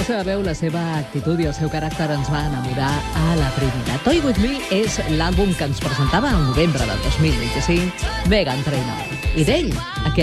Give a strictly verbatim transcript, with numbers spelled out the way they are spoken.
La seva veu, la seva actitud i el seu caràcter ens va enamorar a la primera. Toy With Me és l'àlbum que ens presentava al novembre del dos mil vint-i-cinc Meghan Trainor. I d'ell, aquest